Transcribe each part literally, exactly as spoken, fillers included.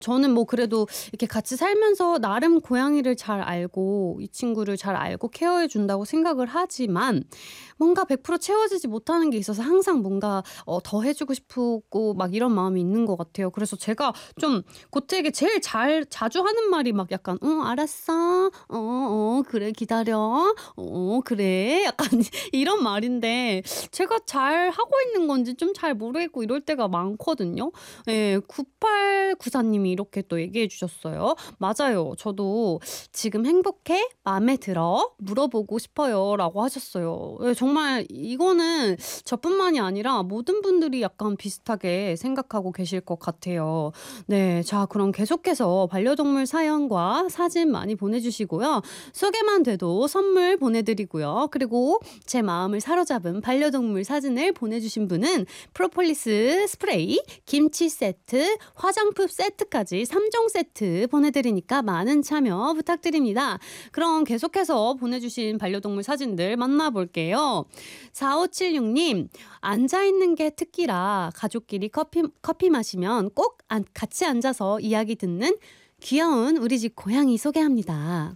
저는 뭐 그래도 이렇게 같이 살면서 나름 고양이를 잘 알고 이 친구를 잘 알고 케어해 준다고 생각을 하지만 뭔가 백 퍼센트 채워지지 못하는 게 있어서 항상 뭔가 어 더 해 주고 싶고 막 이런 마음이 있는 것 같아요. 그래서 제가 좀 고트에게 제일 잘 자주 하는 말이 막 약간 "응 알았어. 어어 그래 기다려. 어 그래." 약간 이런 말인데 제가 잘하고 있는 건지 좀 잘 모르겠고 이럴 때가 많거든요. 예. 구팔구사 님이 이렇게 또 얘기해 주셨어요. "맞아요. 저도 지금 행복해? 마음에 들어? 물어보고 싶어요."라고 하셨어요. 예 정말 이거는 저뿐만이 아니라 모든 분들이 약간 비슷하게 생각하고 계실 것 같아요. 네. 자 그럼 계속해서 반려동물 사연과 사진 많이 보내주시고요. 소개만 돼도 선물 보내드리고요. 그리고 제 마음을 사로잡은 반려동물 사진을 보내주신 분은 프로폴리스 스프레이, 김치 세트, 화장품 세트까지 삼 종 세트 보내드리니까 많은 참여 부탁드립니다. 그럼 계속해서 보내주신 반려동물 사진들 만나볼게요. 사오칠육 님 앉아있는 게 특기라 가족끼리 커피, 커피 마시면 꼭 안, 같이 앉아서 이야기 듣는 귀여운 우리 집 고양이 소개합니다.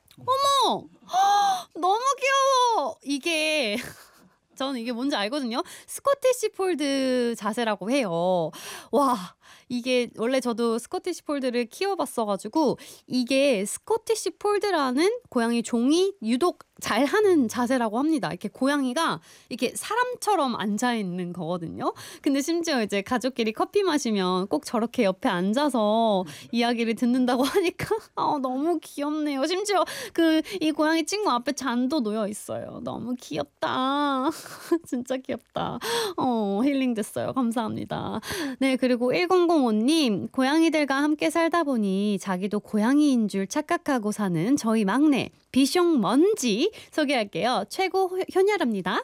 어머! 너무 귀여워! 이게 저는 이게 뭔지 알거든요. 스코티시 폴드 자세라고 해요. 와 이게 원래 저도 스코티시 폴드를 키워봤어 가지고 이게 스코티시 폴드라는 고양이 종이 유독 잘하는 자세라고 합니다. 이렇게 고양이가 이렇게 사람처럼 앉아 있는 거거든요. 근데 심지어 이제 가족끼리 커피 마시면 꼭 저렇게 옆에 앉아서 이야기를 듣는다고 하니까 아 너무 귀엽네요. 심지어 그 이 고양이 친구 앞에 잔도 놓여 있어요. 너무 귀엽다. 진짜 귀엽다. 어 힐링됐어요. 감사합니다. 네 그리고 일공공오 님 고양이들과 함께 살다 보니 자기도 고양이인 줄 착각하고 사는 저희 막내 비숑 먼지 소개할게요. 최고 효, 효녀랍니다.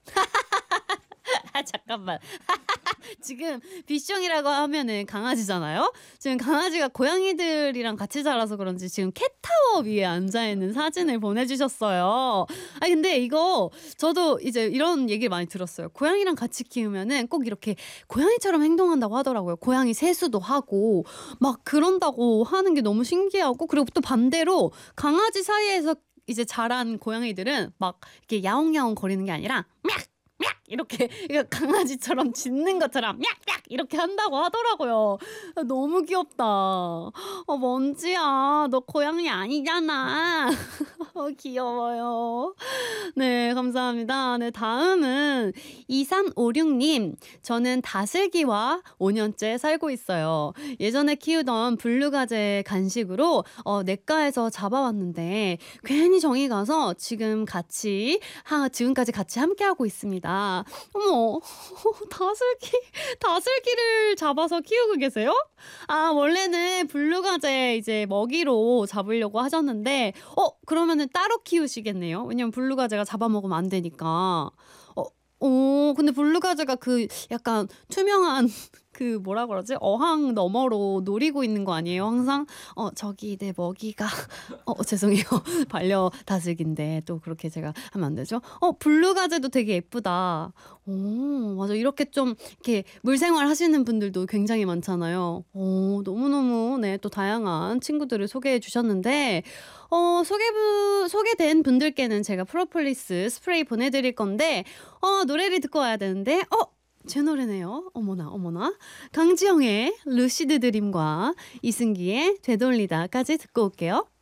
아 잠깐만. 지금 비숑이라고 하면은 강아지잖아요. 지금 강아지가 고양이들이랑 같이 자라서 그런지 지금 캣타워 위에 앉아있는 사진을 보내주셨어요. 아 근데 이거 저도 이제 이런 얘기를 많이 들었어요. 고양이랑 같이 키우면은 꼭 이렇게 고양이처럼 행동한다고 하더라고요. 고양이 세수도 하고 막 그런다고 하는 게 너무 신기하고 그리고 또 반대로 강아지 사이에서 이제 자란 고양이들은 막 이렇게 야옹야옹 거리는 게 아니라 막 약 이렇게 강아지처럼 짖는 것처럼 약약 이렇게 한다고 하더라고요. 너무 귀엽다. 어 먼지야 너 고양이 아니잖아. 어 귀여워요. 네 감사합니다. 네 다음은 이삼오육 님 저는 다슬기와 오 년째 살고 있어요. 예전에 키우던 블루가제 간식으로 어, 냇가에서 잡아왔는데 괜히 정이 가서 지금 같이 하, 지금까지 같이 함께하고 있습니다. 어머 다슬기 다슬기를 잡아서 키우고 계세요? 아 원래는 블루가제 이제 먹이로 잡으려고 하셨는데 어 그러면은 따로 키우시겠네요. 왜냐면 블루가제가 잡아먹으면 안 되니까. 어, 어 근데 블루가제가 그 약간 투명한 그 뭐라 그러지? 어항 너머로 노리고 있는 거 아니에요? 항상 어 저기 내 먹이가 어 죄송해요. 반려 다슬기인데 또 그렇게 제가 하면 안 되죠? 어 블루가제도 되게 예쁘다. 오 맞아 이렇게 좀 이렇게 물생활 하시는 분들도 굉장히 많잖아요. 어 너무너무 네 또 다양한 친구들을 소개해 주셨는데 어 소개부 소개된 분들께는 제가 프로폴리스 스프레이 보내드릴 건데 어 노래를 듣고 와야 되는데 어 제 노래네요. 어머나 어머나. 강지영의 루시드 드림과 이승기의 되돌리다까지 듣고 올게요.